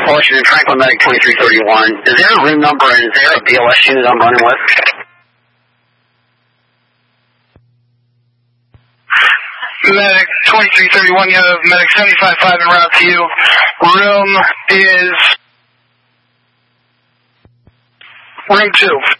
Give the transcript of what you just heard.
question, Franklin Medic 2331. Is there a room number and is there a BLS unit I'm running with? Medic 2331, you have Medic 755 en route to you. Room is room 2.